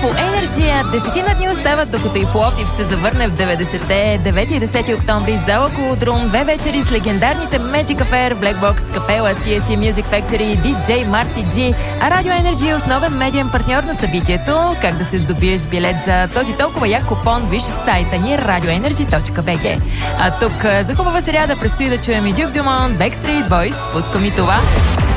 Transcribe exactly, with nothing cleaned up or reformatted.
по Енерджия. Десетина дни остават, докато и Пловдив се завърне в деветдесетте. девети и десети октомври зала Колодрум. Две вечери с легендарните Magic Affair, Black Box, Капела, Си Ес И Music Factory и диджей Марти Джи. А Радио Енерджи е основен медиен партньор на събитието. Как да се здобиеш с билет за този толкова як купон, виж в сайта ни радиоенерджи точка би джи. А тук за хубава сряда предстои да чуем и Дюк Думон, Backstreet Boys. Пускам и това.